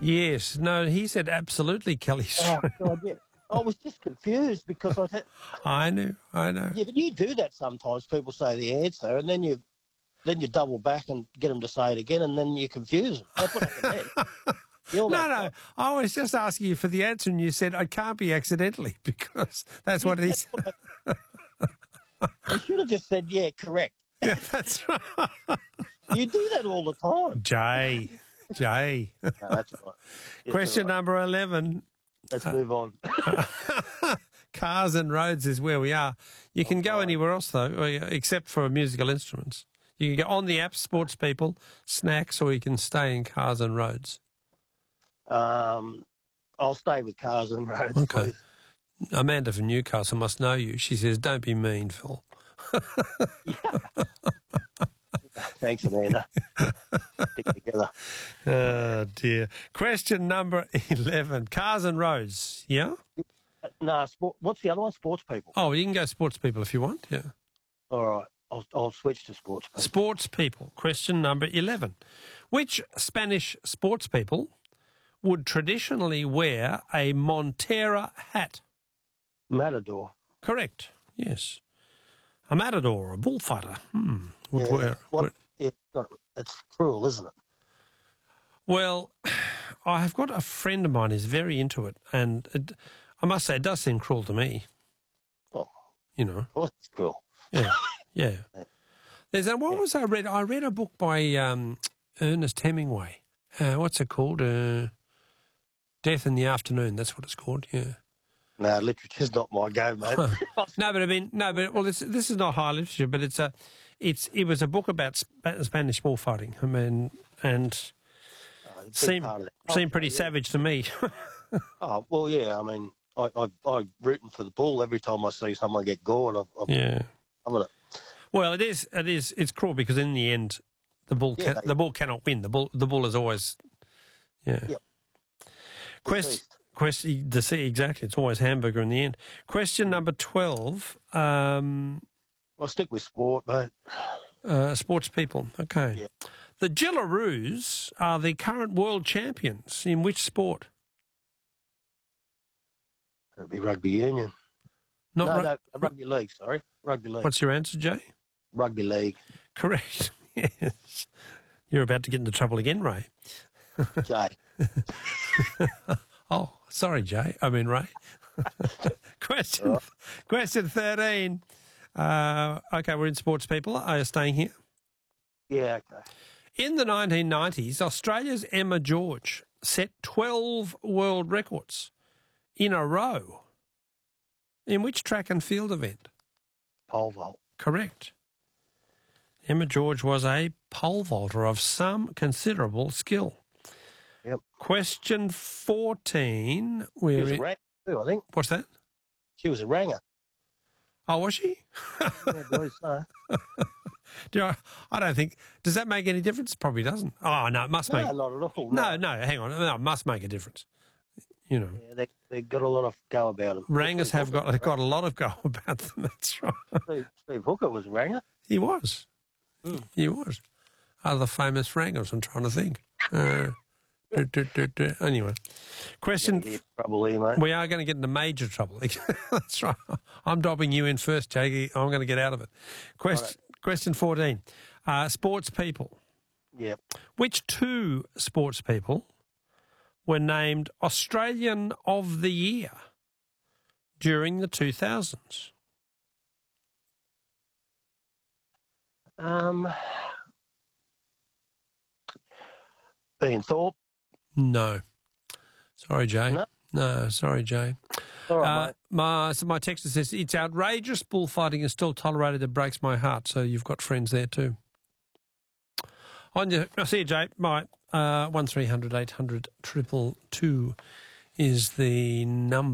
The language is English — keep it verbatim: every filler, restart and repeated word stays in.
Yes. No, he said absolutely, Kelly. Oh, God, yeah. I was just confused because I said, I knew, I know. yeah, but you do that sometimes. People say the answer, and then you then you double back and get them to say it again, and then you confuse them. That's what happened then. No, no, I was just asking you for the answer, and you said it can't be accidentally because that's what it is. You should have just said, yeah, correct. Yeah, that's right. You do that all the time. Jay, Jay. No, that's right. It's Question all right. number eleven. Let's move on. Cars and roads is where we are. You can go anywhere else, though, except for musical instruments. You can go on the app, sports people, snacks, or you can stay in cars and roads. Um, I'll stay with cars and roads, Okay. please. Amanda from Newcastle must know you. She says, don't be mean, Phil. Thanks, Amanda. Stick together. Oh, dear. Question number eleven. Cars and roads, yeah? Uh, no, sport, what's the other one? Sports people. Oh, you can go sports people if you want, yeah. All right. I'll, I'll switch to sports people. Sports people. Question number eleven. Which Spanish sports people would traditionally wear a Montera hat? Matador. Correct, yes. A matador, a bullfighter, hmm, would Yeah. wear... What, would- yeah, it's cruel, isn't it? Well, I have got a friend of mine who's very into it, and it, I must say it does seem cruel to me, Oh, you know. of course it's cruel. Yeah, yeah. There's a, what was I read? I read a book by um, Ernest Hemingway. Uh, what's it called? Uh, Death in the Afternoon. That's what it's called. Yeah. No, literature's not my go, mate. No, but I mean, no, but well, this this is not high literature, but it's a, it's it was a book about Sp- Spanish bullfighting. I mean, and Oh, it's a big seemed part of that seemed culture, pretty yeah. savage to me. Oh, well, yeah, I mean, I, I, I'm rooting for the bull every time I see someone get gored. I, I, Yeah. I'm gonna, Well, it is. It is. It's cruel because in the end, the bull Yeah, can, they- the bull cannot win. The bull the bull is always. Yeah. Yep. Question. Deceased. Question. The see exactly. It's always hamburger in the end. Question number twelve. Um, I'll stick with sport, mate. uh, sports people. Okay. Yeah. The Gillaroos are the current world champions in which sport? It'll be rugby union. Not no, ru- no, rugby league, sorry. Rugby league. What's your answer, Jay? Rugby league. Correct. Yes. You're about to get into trouble again, Ray. Jay. Oh, sorry, Jay. I mean, Ray. question, Right. question thirteen. Uh, okay, we're in sports people. Are you staying here? Yeah, okay. In the nineteen nineties, Australia's Emma George set twelve world records in a row. In which track and field event? Pole vault. Correct. Emma George was a pole vaulter of some considerable skill. Yep. Question fourteen. She We're was a in, ranger too, I think. what's that? She was a ranger. Oh, was she? Yeah, I believe so. Do you, I don't think. Does that make any difference? Probably doesn't. Oh, no, it must make. No, not at all. No, no, hang on. No, it must make a difference. You know, Yeah, they, they've got a lot of go about them. Rangers Steve have got Hooker they've got a lot of go about them. That's right. Steve, Steve Hooker was a ranger. He was. Mm. He was. Other famous Rangers, I'm trying to think. Uh, do, do, do, do. Anyway, question. Get trouble here, mate. We are going to get into major trouble. That's right. I'm dobbing you in first, Jaggy. I'm going to get out of it. Question, question fourteen. Uh, sports people. Yep. Which two sports people were named Australian of the Year during the two thousands? Um, Ian Thorpe. No. Sorry, Jay. No? No, sorry, Jay. All right, Uh, mate. my, so my text says, it's outrageous bullfighting is still tolerated. It breaks my heart. So you've got friends there too. On your, I'll see you, Jay. Bye. Uh, one three hundred eight hundred triple two is the number.